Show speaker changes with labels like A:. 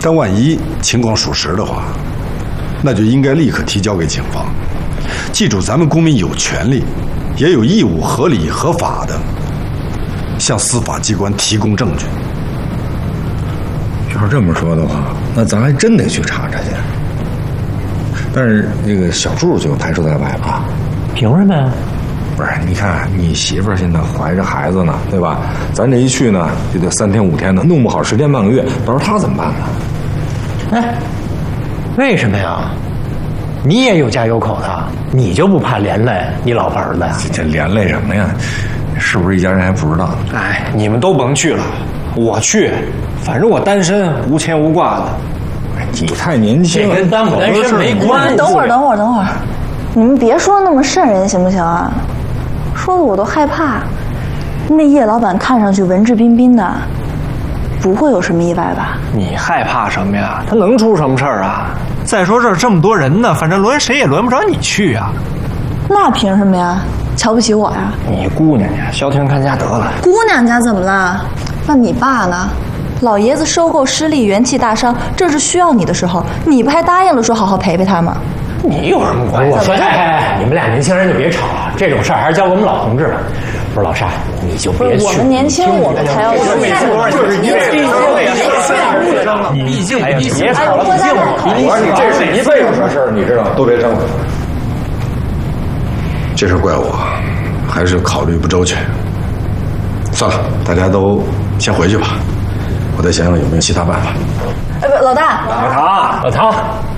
A: 但万一情况属实的话，那就应该立刻提交给警方。记住，咱们公民有权利，也有义务，合理合法的向司法机关提供证据。
B: 要是这么说的话，那咱还真得去查查去。但是这个小柱就排除在外了啊。
C: 凭什么呀？
B: 不是，你看你媳妇儿现在怀着孩子呢，对吧？咱这一去呢，就得3天5天的，弄不好10天半个月，到时候她怎么办呢？
C: 哎，为什么呀？你也有家有口的，你就不怕连累你老婆儿子呀？
B: 这连累什么呀？是不是一家人还不知道？
D: 哎，你们都甭去了，我去，反正我单身，无牵无挂的。
B: 你太年轻了，
C: 这跟单不单身没关系。
E: 等会儿，你们别说那么瘆人行不行啊？说的我都害怕。那叶老板看上去文质彬彬的，不会有什么意外吧？
D: 你害怕什么呀？他能出什么事儿啊？再说这儿这么多人呢，反正轮谁也轮不着你去啊。
E: 那凭什么呀？瞧不起我呀？
D: 你姑娘家消停看家得了。
E: 姑娘家怎么了？那你爸呢？老爷子收购失利，元气大伤，正是需要你的时候，你不还答应了说好好陪陪他吗？
D: 你有什么关系？
C: 我说，哎，你们俩年轻人就别吵了，这种事儿还是交给我们老同志吧。不是老单，你就别去。
E: 我们年轻，我们才要
D: 就是你毕竟别吵了，
B: 这是一辈子的事儿，你知道，都别争了。
A: 这事怪我，还是考虑不周全。算了，大家都先回去吧，我再想想有没有其他办法。
E: 老大，
C: 老唐。